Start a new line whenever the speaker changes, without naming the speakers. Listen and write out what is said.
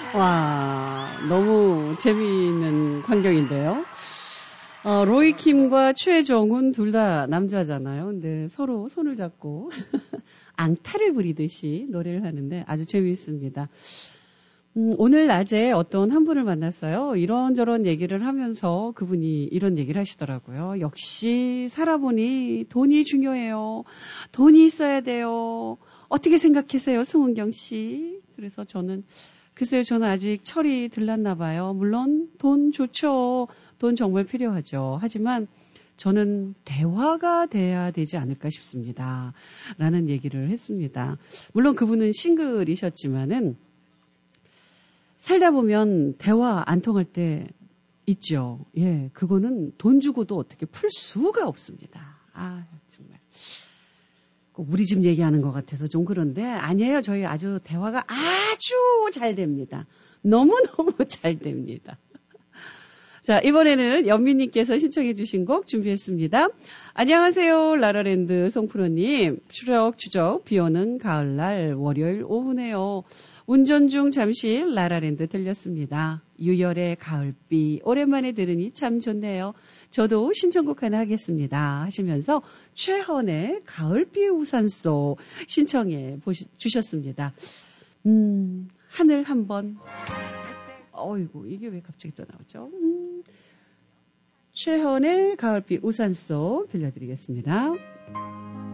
와, 너무 재미있는 광경인데요. 로이킴과 최정훈 둘 다 남자잖아요. 근데 서로 손을 잡고 앙탈을 부리듯이 노래를 하는데 아주 재미있습니다. 오늘 낮에 어떤 한 분을 만났어요. 이런저런 얘기를 하면서 그분이 이런 얘기를 하시더라고요. 역시 살아보니 돈이 중요해요. 돈이 있어야 돼요. 어떻게 생각하세요, 송은경 씨? 그래서 글쎄요, 저는 아직 철이 들렀나 봐요. 물론 돈 좋죠. 돈 정말 필요하죠. 하지만 저는 대화가 돼야 되지 않을까 싶습니다. 라는 얘기를 했습니다. 물론 그분은 싱글이셨지만은 살다 보면 대화 안 통할 때 있죠. 예, 그거는 돈 주고도 어떻게 풀 수가 없습니다. 아, 정말. 우리 집 얘기하는 것 같아서 좀 그런데 아니에요. 저희 아주 대화가 아주 잘 됩니다. 너무너무 잘 됩니다. 자, 이번에는 연민님께서 신청해 주신 곡 준비했습니다. 안녕하세요. 라라랜드 송프로님. 추적추적 비오는 가을날 월요일 오후네요. 운전 중 잠시 라라랜드 들렸습니다. 유열의 가을비 오랜만에 들으니 참 좋네요. 저도 신청곡 하나 하겠습니다. 하시면서 최헌의 가을비 우산소 신청해 주셨습니다. 하늘 한번. 어이구, 이게 왜 갑자기 또 나오죠? 최헌의 가을비 우산소 들려드리겠습니다.